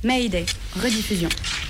Mayday, rediffusion.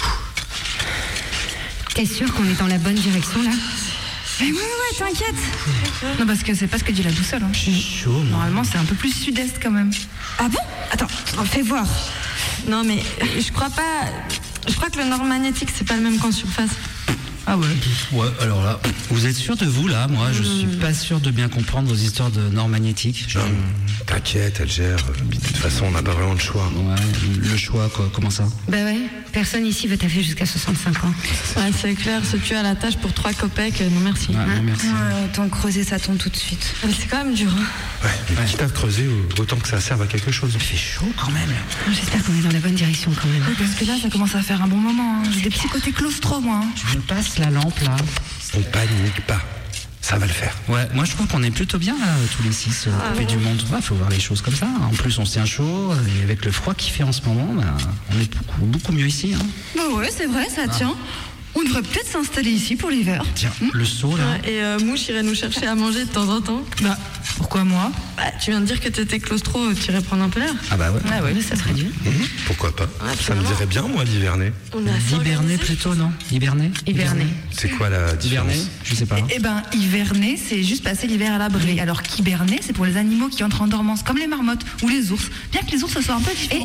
T'es sûr qu'on est dans la bonne direction là? Mais ouais, t'inquiète. Non, parce que c'est pas ce que dit la boussole. Hein. J'ai chaud. Normalement, c'est un peu plus sud-est quand même. Ah bon? Attends, fais voir. Non, mais je crois pas. Je crois que le nord magnétique, c'est pas le même qu'en surface. Ah ouais? Ouais, alors là, vous êtes sûr de vous là? Moi, je suis pas sûr de bien comprendre vos histoires de nord magnétique. T'inquiète, elle gère. De toute façon, on n'a pas vraiment de choix. Ouais, le choix, quoi, comment ça? Bah ouais, personne ici veut taffer jusqu'à 65 ans. Ouais, c'est clair, se tuer à la tâche pour 3 copecs, non merci. Ouais, non, merci. Ouais, autant creuser, ça tombe tout de suite. Mais c'est quand même dur. Hein. Ouais, mais quitte à creuser, autant que ça serve à quelque chose. Il fait chaud quand même. J'espère qu'on est dans la bonne direction quand même. Ouais, parce que là, ça commence à faire un bon moment. Hein. J'ai des petits côtés claustro, moi. Hein. Je me passe la lampe là. On panique pas. Ça va le faire. Ouais, moi je trouve qu'on est plutôt bien là, tous les 6 coupés du monde. Ouais, faut voir les choses comme ça. En plus, on se tient chaud et avec le froid qu'il fait en ce moment, bah, on est beaucoup mieux ici. Hein. Bah ouais, c'est vrai, ça tient. On devrait peut-être s'installer ici pour l'hiver. Tiens, le seau là. Ouais, et Mouche irait nous chercher à manger de temps en temps. Bah, pourquoi moi? Bah, tu viens de dire que t'étais claustro, tu irais prendre un peu l'air. Ah bah ouais. Ah ouais, ça serait dur. Pourquoi pas? Ça me absolument. dirait bien, moi, d'hiverner. On est assez Hiberner organisés. plutôt, non? Hiberner? Hiberner. C'est quoi la différence? Hiberner? Je sais pas. Eh ben, hiverner, c'est juste passer l'hiver à l'abri. Alors qu'hiberner, c'est pour les animaux qui entrent en dormance, comme les marmottes ou les ours. Bien que les ours, ce soit un peu différent.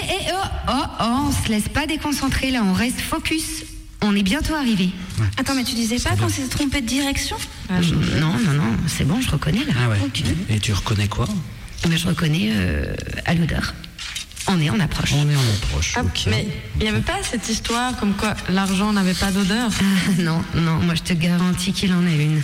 On se laisse pas déconcentrer là, on reste focus. On est bientôt arrivé. Attends, mais tu disais pas qu'on s'est trompé de direction? Non, c'est bon, je reconnais là. Ah ouais. Ok. Et tu reconnais quoi? Mais je reconnais à l'odeur. On est en approche. On est en approche. Ah, ok. mais il n'y avait pas cette histoire comme quoi l'argent n'avait pas d'odeur. Non, moi je te garantis qu'il en a une.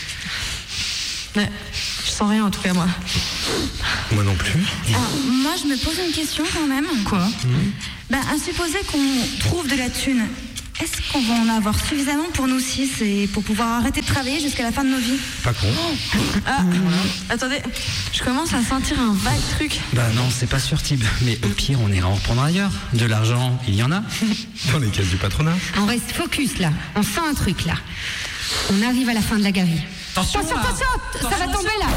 Mais je sens rien en tout cas moi. Moi non plus. Alors, moi, je me pose une question quand même. Quoi? Bah, à supposer qu'on trouve de la thune, est-ce qu'on va en avoir suffisamment pour nous six et pour pouvoir arrêter de travailler jusqu'à la fin de nos vies? Pas con. Ah, attendez, je commence à sentir un vague truc. Bah non, c'est pas sur Tib. Mais au pire, on ira en reprendre ailleurs. De l'argent, il y en a. Dans les caisses du patronat. On reste focus là. On sent un truc là. On arrive à la fin de la galerie. Attention, Attention, ça va tomber là.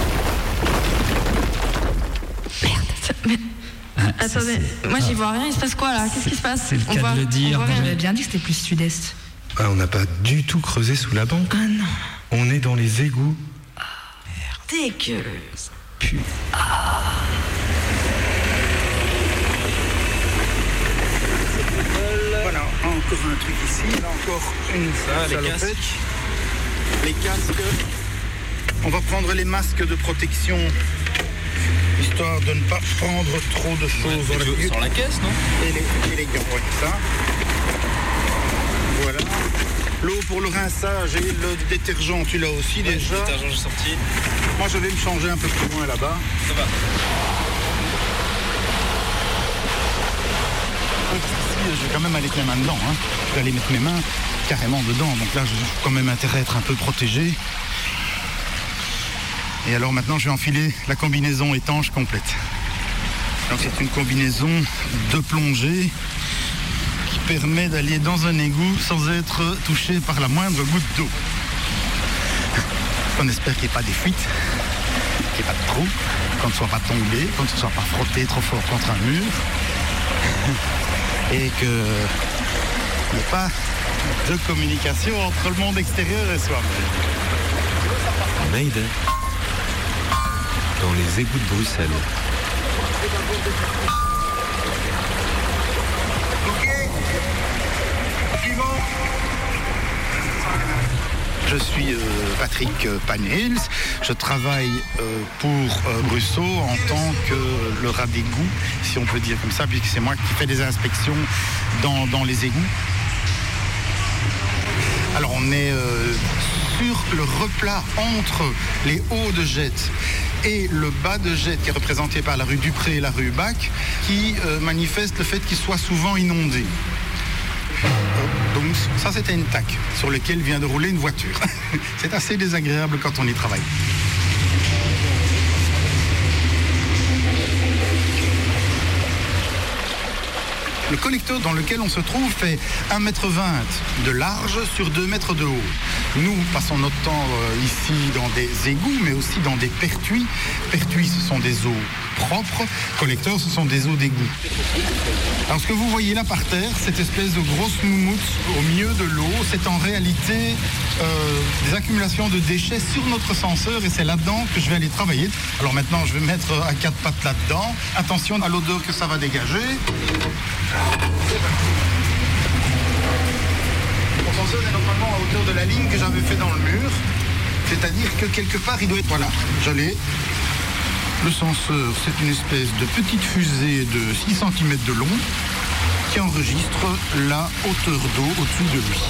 Mais Ah, ça, attendez, c'est- moi j'y vois rien, il se passe quoi là? Qu'est-ce qui se passe? c'est le cas de le dire. on voit rien. J'avais bien dit que c'était plus sud-est. Ah, on n'a pas du tout creusé sous la banque. Ah non. On est dans les égouts. Dégueu. Voilà, encore un truc ici, là encore une salopette. Les casques. On va prendre les masques de protection, histoire de ne pas prendre trop de choses dans la figure. Sur la caisse, non? Et les gants, ouais, ça. Voilà. L'eau pour le rinçage et le détergent, tu l'as aussi déjà. Le détergent, j'ai sorti. Moi, je vais me changer un peu plus loin là-bas. Ça va. Donc ici, je vais quand même aller mettre mes mains dedans. Hein. Je vais aller mettre mes mains carrément dedans. Donc là, j'ai quand même intérêt à être un peu protégé. Et alors maintenant, je vais enfiler la combinaison étanche complète. Donc c'est une combinaison de plongée qui permet d'aller dans un égout sans être touché par la moindre goutte d'eau. On espère qu'il n'y ait pas des fuites, qu'il n'y ait pas de trous, qu'on ne soit pas tombé, qu'on ne se soit pas frotté trop fort contre un mur. Et qu'il n'y ait pas de communication entre le monde extérieur et soi-même. Mayday. Dans les égouts de Bruxelles. Ok. Suivant. Je suis Patrick Panels. Je travaille pour Brussaux en tant que le rat d'égout, si on peut dire comme ça, puisque c'est moi qui fais des inspections dans les égouts. Alors on est sur le replat entre les hauts de jet et le bas de jet qui est représenté par la rue Dupré et la rue Bac, qui manifeste le fait qu'il soit souvent inondé. Donc ça c'était une taque sur laquelle vient de rouler une voiture. C'est assez désagréable quand on y travaille. Le collecteur dans lequel on se trouve fait 1,20 m de large sur 2 mètres de haut. Nous passons notre temps ici dans des égouts, mais aussi dans des pertuis. Pertuis, ce sont des eaux propres. Collecteurs, ce sont des eaux d'égout. Alors ce que vous voyez là par terre, cette espèce de grosse moumoute au milieu de l'eau, c'est en réalité des accumulations de déchets sur notre ascenseur et c'est là-dedans que je vais aller travailler. Alors maintenant, je vais mettre à 4 pattes là-dedans. Attention à l'odeur que ça va dégager. L'ascenseur est normalement à hauteur de la ligne que j'avais fait dans le mur. C'est-à-dire que quelque part, il doit être... Voilà, je l'ai. Le senseur, c'est une espèce de petite fusée de 6 cm de long qui enregistre la hauteur d'eau au-dessus de lui.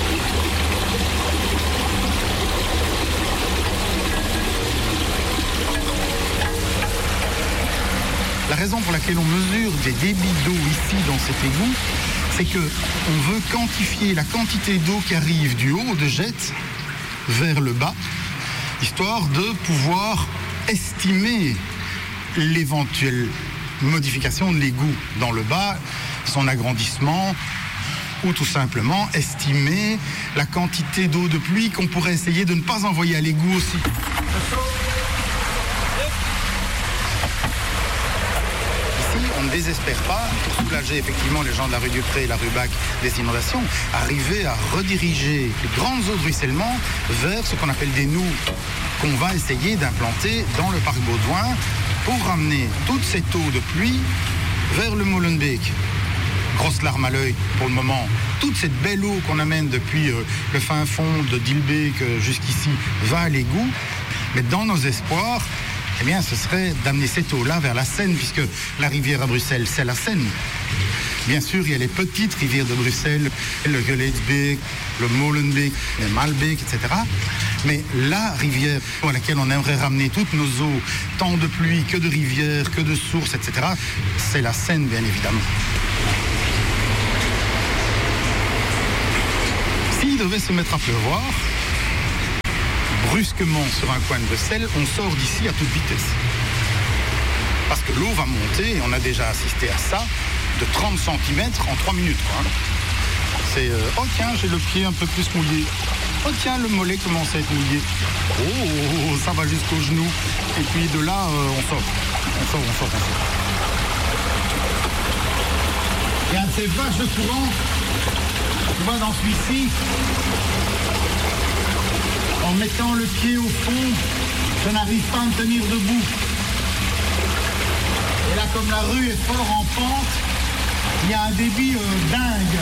La raison pour laquelle on mesure des débits d'eau ici dans cet égout, c'est qu'on veut quantifier la quantité d'eau qui arrive du haut de jet vers le bas, histoire de pouvoir estimer l'éventuelle modification de l'égout dans le bas, son agrandissement, ou tout simplement estimer la quantité d'eau de pluie qu'on pourrait essayer de ne pas envoyer à l'égout aussi. On ne désespère pas, pour soulager effectivement les gens de la rue Dupré et la rue Bac des inondations, arriver à rediriger les grandes eaux de ruissellement vers ce qu'on appelle des noues qu'on va essayer d'implanter dans le parc Baudouin pour ramener toute cette eau de pluie vers le Molenbeek. Grosse larme à l'œil pour le moment. Toute cette belle eau qu'on amène depuis le fin fond de Dilbeek jusqu'ici va à l'égout. Mais dans nos espoirs, eh bien, ce serait d'amener cette eau-là vers la Seine, puisque la rivière à Bruxelles, c'est la Seine. Bien sûr, il y a les petites rivières de Bruxelles, le Geleitsbeek, le Molenbeek, le Malbeek, etc. Mais la rivière à laquelle on aimerait ramener toutes nos eaux, tant de pluie que de rivières, que de sources, etc., c'est la Seine, bien évidemment. S'il devait se mettre à pleuvoir, brusquement sur un coin de Bruxelles, on sort d'ici à toute vitesse. Parce que l'eau va monter, et on a déjà assisté à ça, de 30 cm en 3 minutes. Quoi. C'est oh tiens, j'ai le pied un peu plus mouillé. Oh tiens, le mollet commence à être mouillé. Oh, ça va jusqu'au genou. Et puis de là, on sort. Il y a ces vaches de courant. Tu vois, dans celui-ci, en mettant le pied au fond, je n'arrive pas à me tenir debout. Et là, comme la rue est fort en pente, il y a un débit dingue.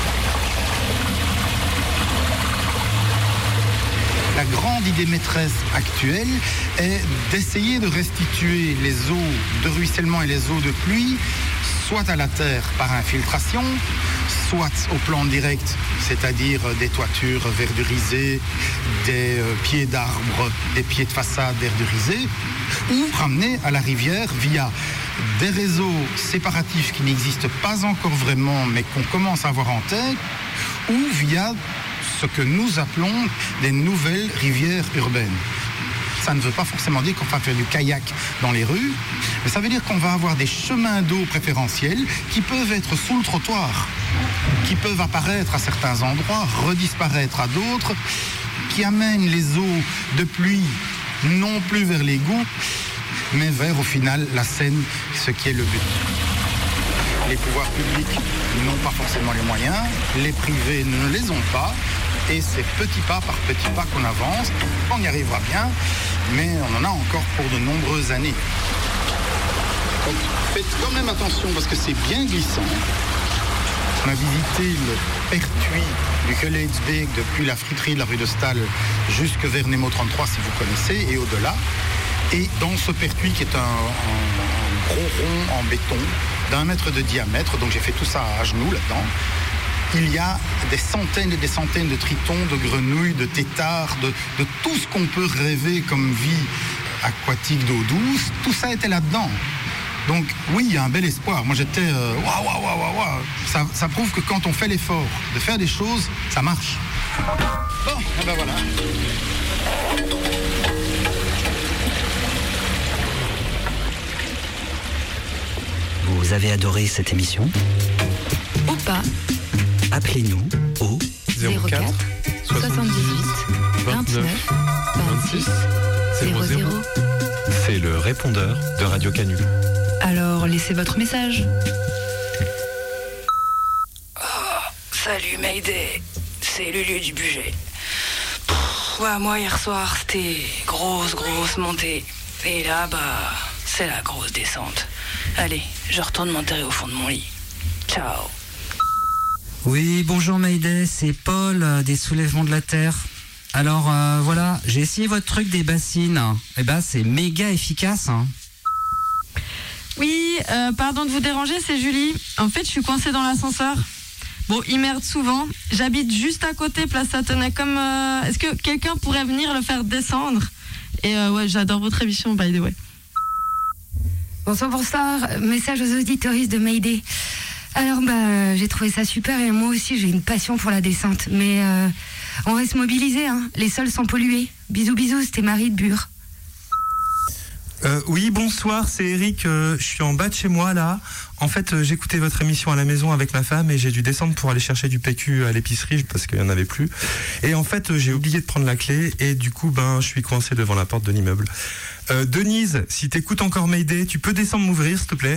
La grande idée maîtresse actuelle est d'essayer de restituer les eaux de ruissellement et les eaux de pluie, soit à la terre par infiltration, soit au plan direct, c'est-à-dire des toitures verdurisées, des pieds d'arbres, des pieds de façade verdurisés, ou ramener à la rivière via des réseaux séparatifs qui n'existent pas encore vraiment, mais qu'on commence à avoir en tête, ou via ce que nous appelons des nouvelles rivières urbaines. Ça ne veut pas forcément dire qu'on va faire du kayak dans les rues, mais ça veut dire qu'on va avoir des chemins d'eau préférentiels qui peuvent être sous le trottoir, qui peuvent apparaître à certains endroits, redisparaître à d'autres, qui amènent les eaux de pluie non plus vers l'égout, mais vers au final la Seine, ce qui est le but. Les pouvoirs publics n'ont pas forcément les moyens, les privés ne les ont pas, et c'est petit pas par petit pas qu'on avance. On y arrivera bien, mais on en a encore pour de nombreuses années. Donc faites quand même attention parce que c'est bien glissant. On a visité le pertuis du Geleitsbeek depuis la friterie de la rue de Stahl jusque vers Nemo 33 si vous connaissez, et au-delà. Et dans ce pertuis qui est un gros rond en béton d'1 mètre de diamètre, donc j'ai fait tout ça à genoux là-dedans, il y a des centaines et des centaines de tritons, de grenouilles, de têtards, de tout ce qu'on peut rêver comme vie aquatique d'eau douce, tout ça était là-dedans. Donc oui, il y a un bel espoir. Moi j'étais waouh. Ça prouve que quand on fait l'effort de faire des choses, ça marche. Bon, et ben voilà. Vous avez adoré cette émission ? pas. Appelez-nous au 04 78 29 26 00. C'est le répondeur de Radio Canu. Alors, laissez votre message. Salut Mayday, c'est Lulu du budget. Ouais, moi hier soir c'était grosse montée. Et là c'est la grosse descente. Allez, je retourne m'enterrer au fond de mon lit. Ciao. Oui, bonjour Mayday, c'est Paul des Soulèvements de la Terre. Alors voilà, j'ai essayé votre truc des bassines. Eh ben c'est méga efficace. Hein. Oui, pardon de vous déranger, c'est Julie. En fait, je suis coincée dans l'ascenseur. Bon, il merde souvent. J'habite juste à côté, place Satonnet. Est-ce que quelqu'un pourrait venir le faire descendre? Et ouais, j'adore votre émission, by the way. Bonsoir. Message aux auditoristes de Mayday. Alors, j'ai trouvé ça super et moi aussi, j'ai une passion pour la descente. Mais on reste mobilisés, hein. Les sols sont pollués. Bisous, c'était Marie de Bure. Oui, bonsoir, c'est Eric. Je suis en bas de chez moi, là. En fait, j'écoutais votre émission à la maison avec ma femme et j'ai dû descendre pour aller chercher du PQ à l'épicerie parce qu'il n'y en avait plus. Et en fait, j'ai oublié de prendre la clé et du coup, je suis coincé devant la porte de l'immeuble. Denise, si t'écoutes encore Mayday, tu peux descendre m'ouvrir, s'il te plaît ?